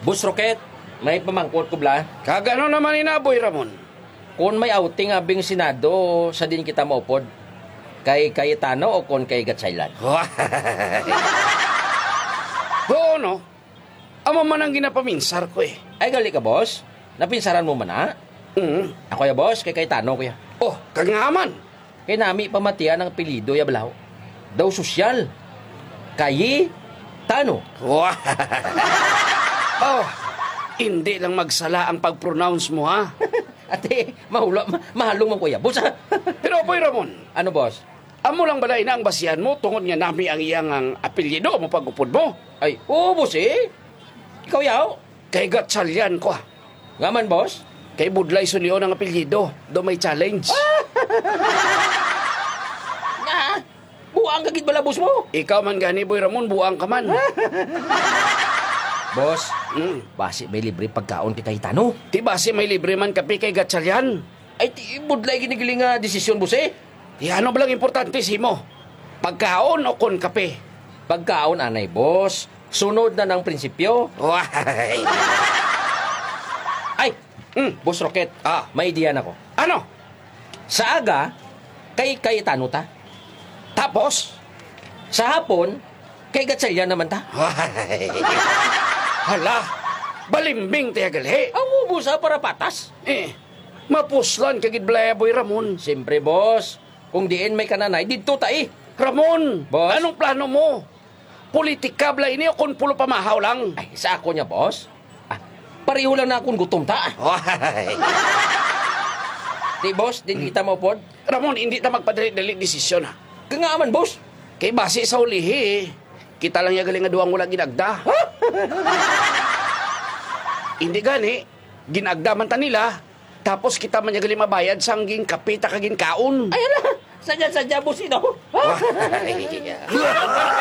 Boss Rocket, may pamangkot ko bla. Kagano naman inaboy, Ramon? Kung may outing abing Senado, sa din kita maupod. Kay Cayetano o kon kay Gatchaylan? Oo, no? Amo man ang ginapaminsar ko eh. Ay, gali ka, boss. Napinsaran mo man, ha? Ako ya, boss. Kay Cayetano, kuya. Oh, kagangaman. Kay nami pamatian ang apelido ya balaw. Daw sosyal. Kayi Tano. Oh, hindi lang magsala ang pag-pronounce mo, ha? Ate, mahalong man kuya. Boss, ha? Pero, Boy Ramon, Ano, boss? amo lang balay na ang basihan mo tungod nga nami ang iyang ang apelyido mo pag-upod mo. Ay, oo, boss, eh. Ikaw yaw. Kay Gatchalian ko, ha? Nga man, boss. Kay Budlay Sulion ang apelyido. Do may challenge. Nga, buang kagit bala, boss mo. Ikaw man gani, Boy Ramon, buang ka man. Boss, basi may libre pagkaon kay Cayetano. Di ba si may libre man kape kay Gatchalian? Ay, budlay ginigiling nga desisyon, boss, eh. Di ano ba lang importante si mo? Pagkaon o kon kape? Pagkaon, anay, boss. Sunod na ng prinsipyo. Why? Ay, boss Rocket, may idea na ko. Ano? Sa aga, kay Cayetano ta. Tapos? Sa hapon, kay Gatchalian naman ta. Why? Hala, balimbing tayo galhi. Ang ubusa para patas. Mapuslan kagid blaya, Boy Ramon. Siyempre, boss. Kung diin may kananay, dito ta eh. Ramon, Boss? anong plano mo? Politika blay ini o kun pulo pamahaw lang? Ay, sa ako niya, boss. Pareho lang na akong gutom ta. Why? Di, boss, din kita mo pod. Ramon, hindi ta magpadali-dali desisyon, ha? Kangaaman, boss. Kay base sa ulihi, kita lang yagaling nga duwang wala ginagda. Hindi gani, ginagda man ta nila, tapos kita man yagaling mabayad sa hangging kapita kaging kaon. Ay, ala. Sadya-sadya, boss, ino. Why?